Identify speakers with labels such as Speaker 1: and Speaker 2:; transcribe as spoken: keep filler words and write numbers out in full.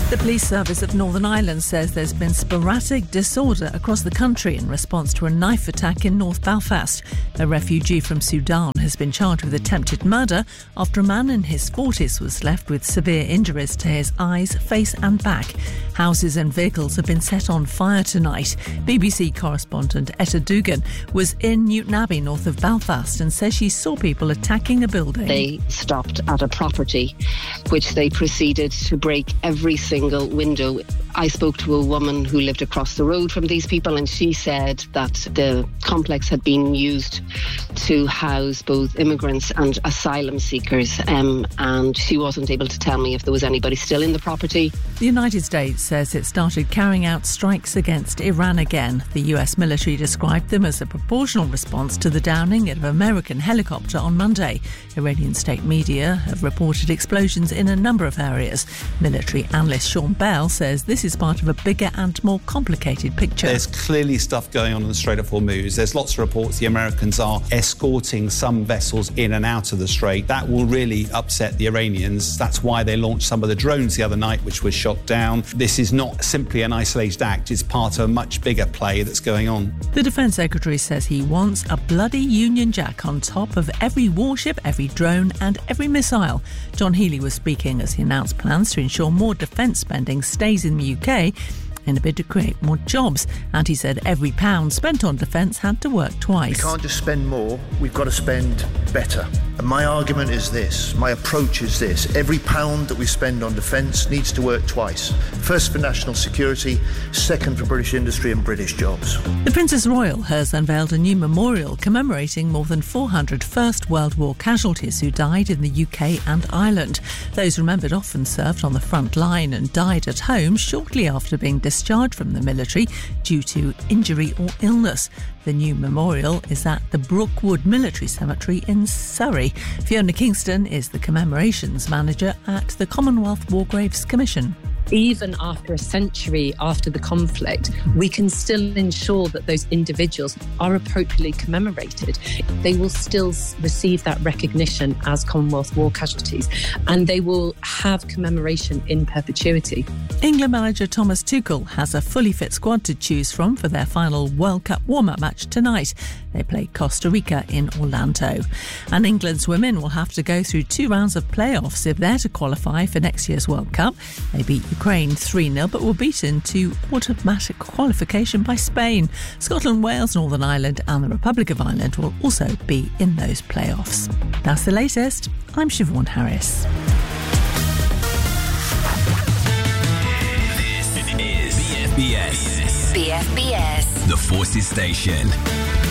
Speaker 1: The police service of Northern Ireland says there's been sporadic disorder across the country in response to a knife attack in North Belfast. A refugee from Sudan has been charged with attempted murder after a man in his forties was left with severe injuries to his eyes, face and back. Houses and vehicles have been set on fire tonight. B B C correspondent Etta Dugan was in Newton Abbey, north of Belfast, and says she saw people attacking a building.
Speaker 2: They stopped at a property, which they proceeded to break every single single window. I spoke to a woman who lived across the road from these people, and she said that the complex had been used to house both immigrants and asylum seekers, um, and she wasn't able to tell me if there was anybody still in the property.
Speaker 1: The United States says it started carrying out strikes against Iran again. The U S military described them as a proportional response to the downing of an American helicopter on Monday. Iranian state media have reported explosions in a number of areas. Military analyst Sean Bell says this is part of a bigger and more complicated picture.
Speaker 3: There's clearly stuff going on in the Strait of Hormuz. There's lots of reports the Americans are escorting some vessels in and out of the Strait. That will really upset the Iranians. That's why they launched some of the drones the other night, which was shot down. This is not simply an isolated act. It's part of a much bigger play that's going on.
Speaker 1: The Defence Secretary says he wants a bloody Union Jack on top of every warship, every drone and every missile. John Healey was speaking as he announced plans to ensure more defence spending stays in the U K in a bid to create more jobs. And he said every pound spent on defence had to work twice.
Speaker 4: We can't just spend more, we've got to spend better. And my argument is this, my approach is this, every pound that we spend on defence needs to work twice. First for national security, second for British industry and British jobs.
Speaker 1: The Princess Royal has unveiled a new memorial commemorating more than four hundred First World War casualties who died in the U K and Ireland. Those remembered often served on the front line and died at home shortly after being discharged from the military due to injury or illness. The new memorial is at the Brookwood Military Cemetery in Surrey. Fiona Kingston is the commemorations manager at the Commonwealth War Graves Commission.
Speaker 5: Even after a century after the conflict, we can still ensure that those individuals are appropriately commemorated. They will still receive that recognition as Commonwealth war casualties, and they will have commemoration in perpetuity.
Speaker 1: England manager Thomas Tuchel has a fully fit squad to choose from for their final World Cup warm-up match tonight. They play Costa Rica in Orlando. And England's women will have to go through two rounds of playoffs if they're to qualify for next year's World Cup. They beat Ukraine three nil but were beaten to automatic qualification by Spain. Scotland, Wales, Northern Ireland and the Republic of Ireland will also be in those playoffs. That's the latest. I'm Siobhan Harris.
Speaker 6: This is B F B S.
Speaker 7: B F B S.
Speaker 6: The Forces Station.